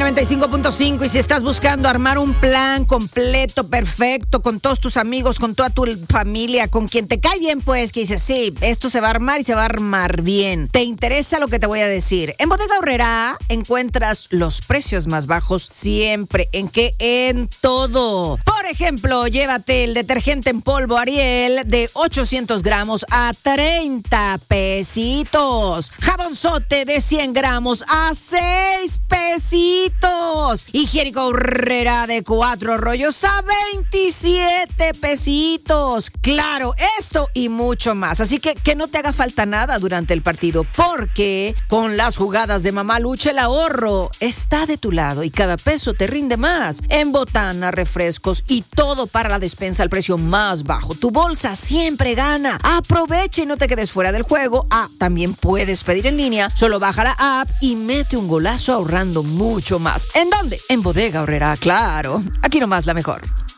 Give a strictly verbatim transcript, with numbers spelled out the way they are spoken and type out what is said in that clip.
noventa y cinco punto cinco, y si estás buscando armar un plan completo, perfecto, con todos tus amigos, con toda tu familia, con quien te cae bien, pues, que dices, sí, esto se va a armar y se va a armar bien. ¿Te interesa lo que te voy a decir? En Bodega Aurrerá encuentras los precios más bajos siempre. ¿En qué? En todo. Por ejemplo, llévate el detergente en polvo Ariel de ochocientos gramos a treinta pesitos. Jabonzote de cien gramos a seis pesitos. Higiénico Aurrerá de cuatro rollos a veintisiete pesitos. Claro, esto y mucho más. Así que que no te haga falta nada durante el partido, porque con las jugadas de Mamá Lucha el ahorro está de tu lado y cada peso te rinde más. En botana, refrescos y todo para la despensa al precio más bajo. Tu bolsa siempre gana. Aprovecha y no te quedes fuera del juego. Ah, también puedes pedir en línea. Solo baja la app y mete un golazo ahorrando mucho más. ¿En dónde? En Bodega Aurrerá, claro. Aquí nomás la mejor.